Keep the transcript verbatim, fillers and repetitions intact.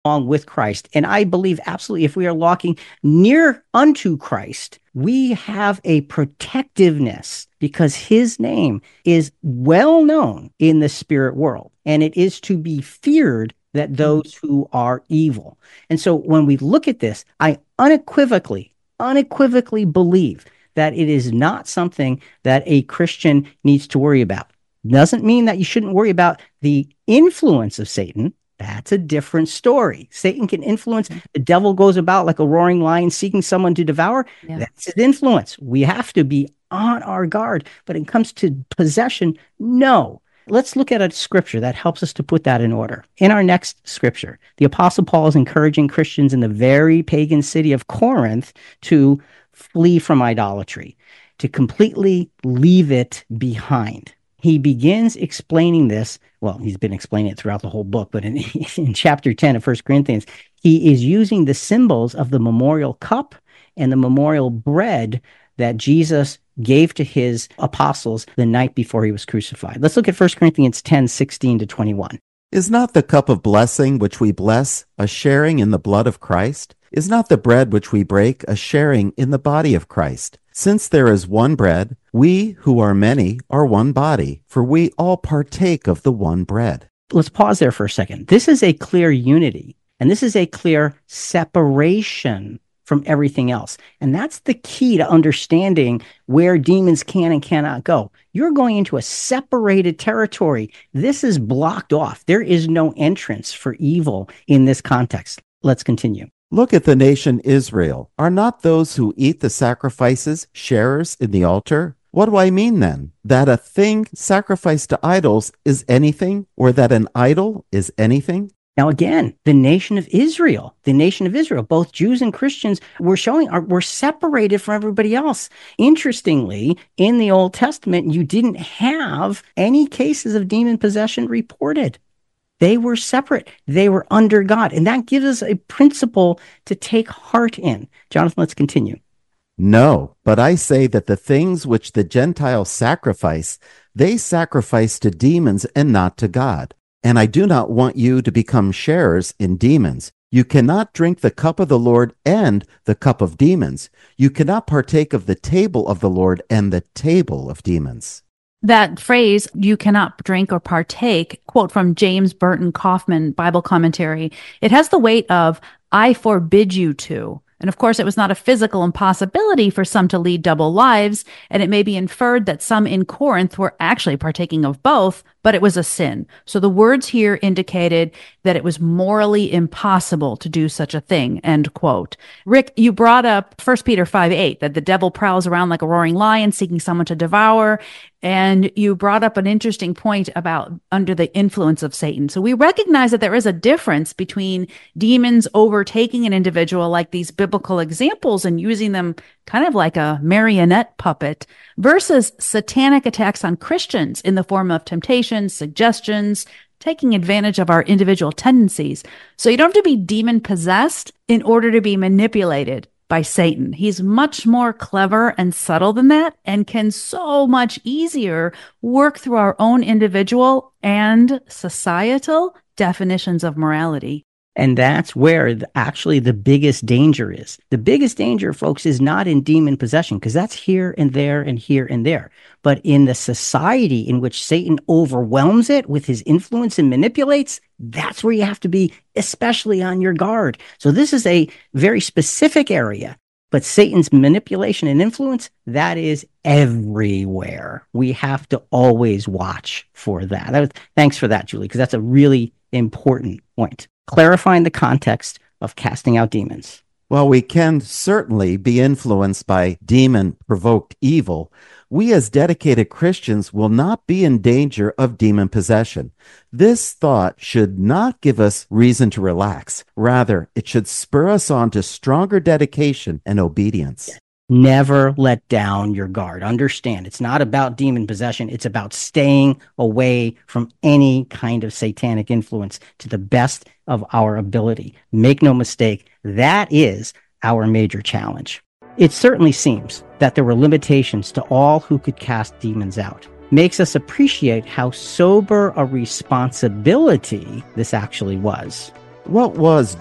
along with Christ. And I believe absolutely if we are walking near unto Christ, we have a protectiveness because his name is well known in the spirit world. And it is to be feared that those who are evil. And so when we look at this, I unequivocally, unequivocally believe that it is not something that a Christian needs to worry about. Doesn't mean that you shouldn't worry about the influence of Satan. That's a different story. Satan can influence. The devil goes about like a roaring lion seeking someone to devour. Yeah. That's his influence. We have to be on our guard. But when it comes to possession, no. Let's look at a scripture that helps us to put that in order. In our next scripture, the Apostle Paul is encouraging Christians in the very pagan city of Corinth to flee from idolatry, to completely leave it behind. He begins explaining this. Well, he's been explaining it throughout the whole book, but in, in chapter ten of First Corinthians, he is using the symbols of the memorial cup and the memorial bread that Jesus gave to his apostles the night before he was crucified. Let's look at First Corinthians ten, sixteen to twenty-one. Is not the cup of blessing which we bless a sharing in the blood of Christ? Is not the bread which we break a sharing in the body of Christ? Since there is one bread, we who are many are one body, for we all partake of the one bread. Let's pause there for a second. This is a clear unity, and this is a clear separation from everything else. And that's the key to understanding where demons can and cannot go. You're going into a separated territory. This is blocked off. There is no entrance for evil in this context. Let's continue. Look at the nation Israel. Are not those who eat the sacrifices sharers in the altar? What do I mean then? That a thing sacrificed to idols is anything, or that an idol is anything? Now, again, the nation of Israel, the nation of Israel, both Jews and Christians were showing, are, were separated from everybody else. Interestingly, in the Old Testament, you didn't have any cases of demon possession reported. They were separate. They were under God. And that gives us a principle to take heart in. Jonathan, let's continue. No, but I say that the things which the Gentiles sacrifice, they sacrifice to demons and not to God. And I do not want you to become sharers in demons. You cannot drink the cup of the Lord and the cup of demons. You cannot partake of the table of the Lord and the table of demons. That phrase, you cannot drink or partake, quote from James Burton Kaufman Bible commentary, it has the weight of, I forbid you to. And of course, it was not a physical impossibility for some to lead double lives, and it may be inferred that some in Corinth were actually partaking of both, but it was a sin. So the words here indicated that it was morally impossible to do such a thing, end quote. Rick, you brought up First Peter five eight, that the devil prowls around like a roaring lion seeking someone to devour. And you brought up an interesting point about under the influence of Satan. So we recognize that there is a difference between demons overtaking an individual like these biblical examples and using them kind of like a marionette puppet versus satanic attacks on Christians in the form of temptations, suggestions, taking advantage of our individual tendencies. So you don't have to be demon possessed in order to be manipulated by Satan. He's much more clever and subtle than that and can so much easier work through our own individual and societal definitions of morality. And that's where the, actually the biggest danger is. The biggest danger, folks, is not in demon possession, because that's here and there and here and there. But in the society in which Satan overwhelms it with his influence and manipulates, that's where you have to be especially on your guard. So this is a very specific area. But Satan's manipulation and influence, that is everywhere. We have to always watch for that. that was, thanks for that, Julie, because that's a really important point. Clarifying the context of casting out demons. While we can certainly be influenced by demon-provoked evil, we as dedicated Christians will not be in danger of demon possession. This thought should not give us reason to relax. Rather, it should spur us on to stronger dedication and obedience. Never let down your guard. Understand, it's not about demon possession. It's about staying away from any kind of satanic influence to the best of our ability. Make no mistake, that is our major challenge. It certainly seems that there were limitations to all who could cast demons out. Makes us appreciate how sober a responsibility this actually was. What was